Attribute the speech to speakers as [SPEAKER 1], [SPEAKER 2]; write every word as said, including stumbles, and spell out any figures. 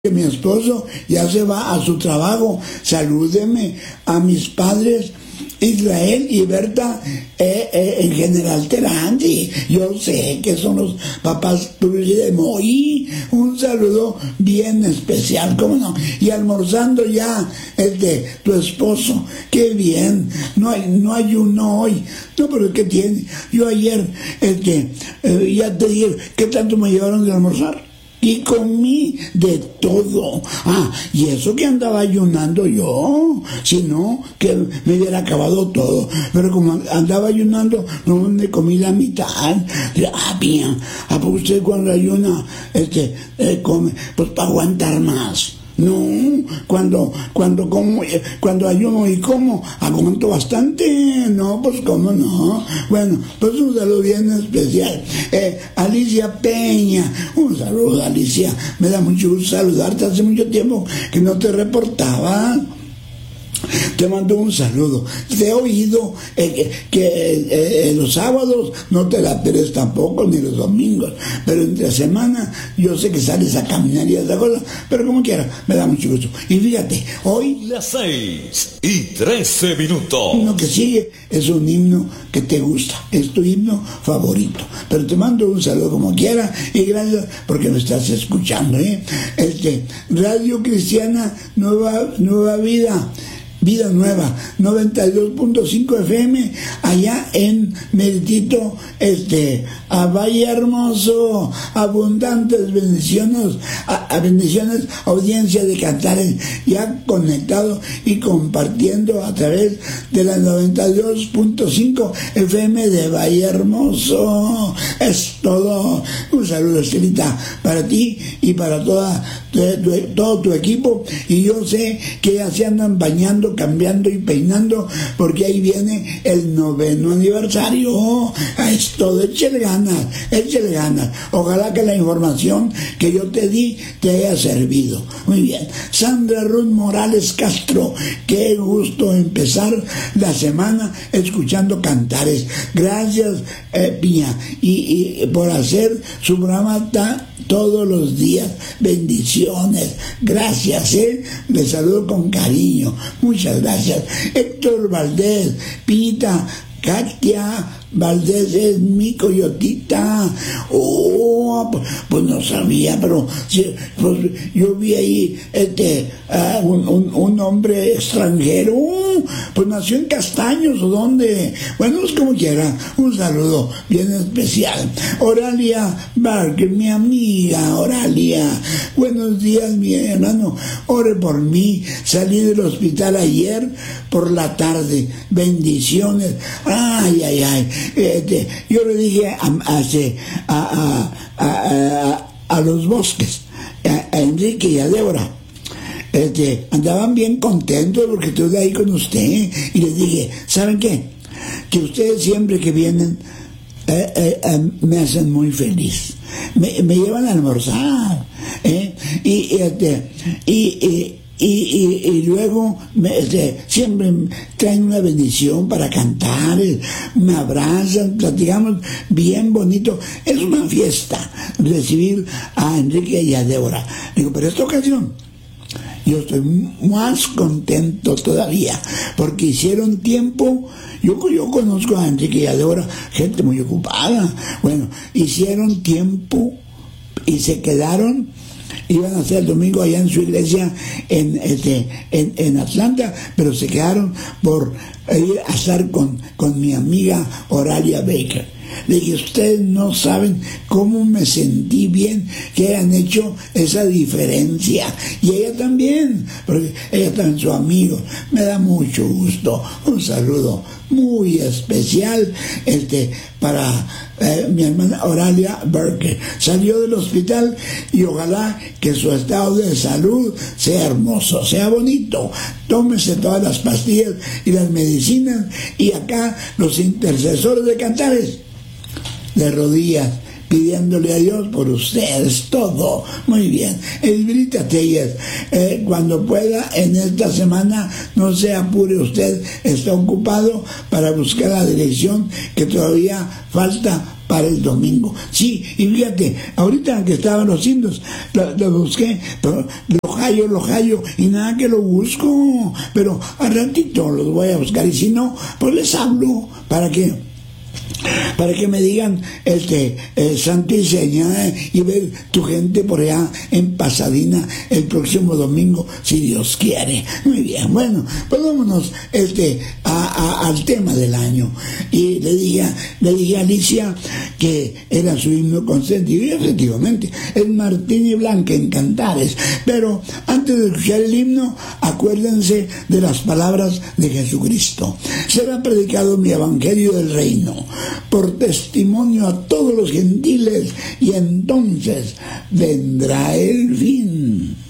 [SPEAKER 1] que mi esposo ya se va a su trabajo. Salúdeme a mis padres Israel y Berta eh, eh, en General Terandi. Yo sé que son los papás de Moí. Un saludo bien especial, ¿cómo no? Y almorzando ya el de tu esposo. Qué bien. No hay, no ayuno hoy. No, pero ¿qué tiene? Yo ayer este, eh, ya te dije, ¿qué tanto me llevaron de almorzar? Y comí de todo. Ah, y eso que andaba ayunando yo, si no, que me hubiera acabado todo. Pero como andaba ayunando, no me comí la mitad. Ah, bien, ah, pues usted cuando ayuna, este, eh, come, pues para aguantar más. No, cuando, cuando como, cuando ayuno y como, aguanto bastante. No, pues cómo no. Bueno, pues un saludo bien especial. Eh, Alicia Peña, un saludo, Alicia. Me da mucho gusto saludarte. Hace mucho tiempo que no te reportaba. Te mando un saludo. Te he oído eh, que eh, los sábados no te la pierdes tampoco, ni los domingos, pero entre semana yo sé que sales a caminar y esa cosa, pero como quiera, me da mucho gusto. Y fíjate, hoy
[SPEAKER 2] las seis y trece minutos.
[SPEAKER 1] El himno que sigue es un himno que te gusta, es tu himno favorito, pero te mando un saludo como quiera y gracias porque me estás escuchando, ¿eh? Este, Radio Cristiana Nueva, Nueva Vida, Vida Nueva, noventa y dos punto cinco F M, allá en Meritito, este, a Valle Hermoso, abundantes bendiciones, a, a bendiciones, audiencia de Cantares, ya conectado y compartiendo a través de la noventa y dos punto cinco F M de Valle Hermoso. Es todo. Un saludo, Estelita, para ti y para toda, tu, tu, todo tu equipo, y yo sé que ya se andan bañando, cambiando y peinando, porque ahí viene el noveno aniversario. Es todo, échale ganas, échale ganas. Ojalá que la información que yo te di te haya servido. Muy bien. Sandra Ruth Morales Castro, qué gusto empezar la semana escuchando Cantares. Gracias, eh, Piña, y, y por hacer su programa tan todos los días. Bendiciones. Gracias, ¿eh? Les saludo con cariño. Muchas gracias. Héctor Valdés, Pita, Katia Valdés es mi coyotita. Oh, pues no sabía, pero pues yo vi ahí este uh, un, un, un hombre extranjero. Pues nació en Castaños o dónde. Bueno, pues como quiera, un saludo bien especial. Oralia Barker, mi amiga Oralia. Buenos días, mi hermano. Ore por mí. Salí del hospital ayer por la tarde. Bendiciones. Ay, ay, ay. Este, yo le dije a, a, a, a, a, a los Bosques, a, a Enrique y a Débora, este, andaban bien contentos porque estuve ahí con usted, y les dije, ¿saben qué? Que ustedes siempre que vienen eh, eh, eh, me hacen muy feliz, me, me llevan a almorzar, ¿eh? y, este, y, y Y, y, y luego me, este, siempre traen una bendición para cantar, me abrazan, platicamos bien bonito. Es una fiesta recibir a Enrique y a Débora. Digo, pero esta ocasión yo estoy más contento todavía porque hicieron tiempo. Yo, yo conozco a Enrique y a Débora, gente muy ocupada. Bueno, hicieron tiempo y se quedaron. Iban a hacer el domingo allá en su iglesia en, este, en, en Atlanta, pero se quedaron por ir a estar con, con mi amiga Oralia Baker. Le dije, ustedes no saben cómo me sentí bien que hayan hecho esa diferencia. Y ella también, porque ella también es su amigo. Me da mucho gusto. Un saludo muy especial este, para eh, mi hermana Oralia Berker. Salió del hospital y ojalá que su estado de salud sea hermoso, sea bonito. Tómese todas las pastillas y las medicinas. Y acá los intercesores de Cantares, de rodillas, pidiéndole a Dios por ustedes, todo. Muy bien. Edilberita Telles, eh, cuando pueda en esta semana, no se apure usted, está ocupado para buscar la dirección que todavía falta para el domingo. Sí, y fíjate, ahorita que estaban los himnos, lo, lo busqué, pero lo hallo, lo hallo, y nada que lo busco, pero al ratito los voy a buscar, y si no, pues les hablo, ¿para qué? Para que me digan, este, eh, santo y seña, eh, y ver tu gente por allá en Pasadena el próximo domingo, si Dios quiere. Muy bien, bueno, pues vámonos este, a, a, al tema del año. Y le dije, le dije a Alicia que era su himno consentido, y efectivamente, es Martín y Blanca en Cantares. Pero antes de escuchar el himno, acuérdense de las palabras de Jesucristo. Será predicado mi evangelio del reino por testimonio a todos los gentiles, y entonces vendrá el fin.